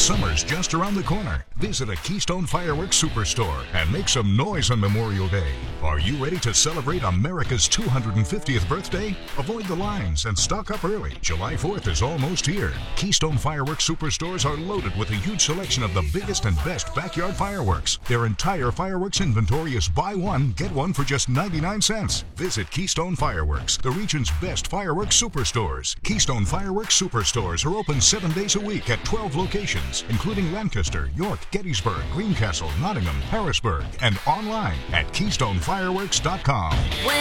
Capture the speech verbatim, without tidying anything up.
Summer's just around the corner. Visit a Keystone Fireworks Superstore and make some noise on Memorial Day. Are you ready to celebrate America's two hundred fiftieth birthday? Avoid the lines and stock up early. July fourth is almost here. Keystone Fireworks Superstores are loaded with a huge selection of the biggest and best backyard fireworks. Their entire fireworks inventory is buy one, get one for just ninety-nine cents. Visit Keystone Fireworks, the region's best fireworks superstores. Keystone Fireworks Superstores are open seven days a week at twelve locations, including Lancaster, York, Gettysburg, Greencastle, Nottingham, Harrisburg, and online at keystone fireworks dot com.